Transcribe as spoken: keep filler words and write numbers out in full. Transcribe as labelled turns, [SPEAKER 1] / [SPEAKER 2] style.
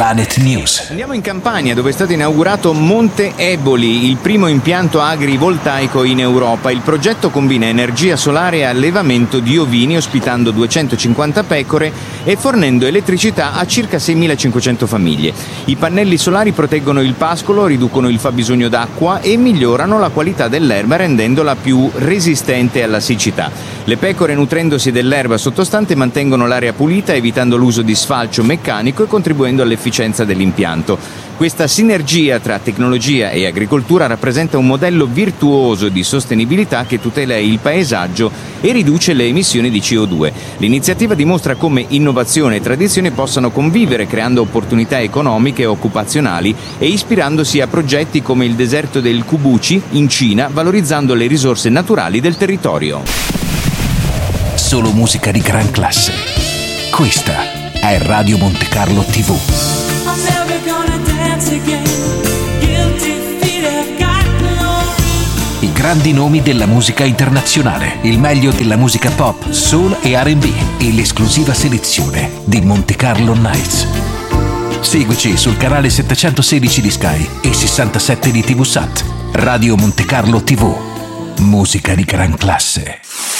[SPEAKER 1] Planet News.
[SPEAKER 2] Andiamo in Campania, dove è stato inaugurato Monte Eboli, il primo impianto agrivoltaico in Europa. Il progetto combina energia solare e allevamento di ovini, ospitando duecentocinquanta pecore e fornendo elettricità a circa seimilacinquecento famiglie. I pannelli solari proteggono il pascolo, riducono il fabbisogno d'acqua e migliorano la qualità dell'erba, rendendola più resistente alla siccità. Le pecore, nutrendosi dell'erba sottostante, mantengono l'aria pulita, evitando l'uso di sfalcio meccanico e contribuendo all'efficienza dell'impianto. Questa sinergia tra tecnologia e agricoltura rappresenta un modello virtuoso di sostenibilità che tutela il paesaggio e riduce le emissioni di C O due. L'iniziativa dimostra come innovazione e tradizione possano convivere, creando opportunità economiche e occupazionali e ispirandosi a progetti come il deserto del Kubuchi in Cina, valorizzando le risorse naturali del territorio.
[SPEAKER 1] Solo musica di gran classe. Questa è Radio Monte Carlo tivù. I grandi nomi della musica internazionale, il meglio della musica pop, soul e R and B e l'esclusiva selezione di Monte Carlo Nights. Seguici sul canale settecentosedici di Sky e sessantasette di tivù Sat. Radio Monte Carlo tivù. Musica di gran classe.